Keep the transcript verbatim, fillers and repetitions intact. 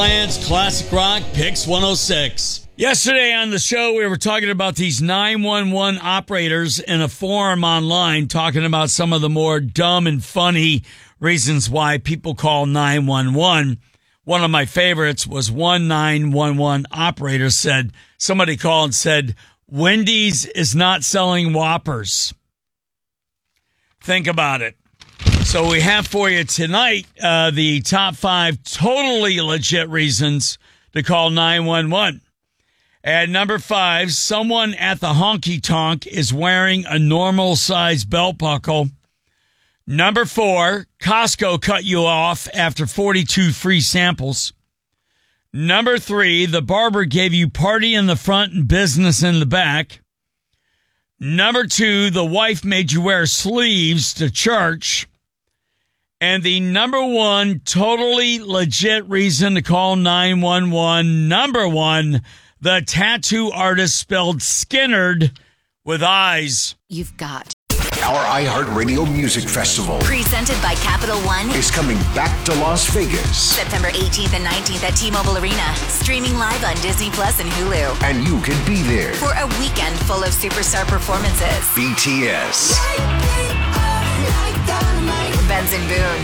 Lions Classic Rock Picks one oh six. Yesterday on the show, we were talking about these nine one one operators in a forum online, talking about some of the more dumb and funny reasons why people call nine one one. One of my favorites was one nine one one operator said, somebody called and said, Wendy's is not selling Whoppers. Think about it. So we have for you tonight uh, the top five totally legit reasons to call nine one one. At number five, someone at the honky tonk is wearing a normal size belt buckle. Number four, Costco cut you off after forty-two free samples. Number three, the barber gave you party in the front and business in the back. Number two, the wife made you wear sleeves to church. And the number one totally legit reason to call nine one one, number one, the tattoo artist spelled Skinnerd with eyes. You've got our iHeartRadio Music Festival, presented by Capital One, is coming back to Las Vegas. September eighteenth and nineteenth at T-Mobile Arena. Streaming live on Disney Plus and Hulu. And you can be there for a weekend full of superstar performances. B T S, Benson Boone,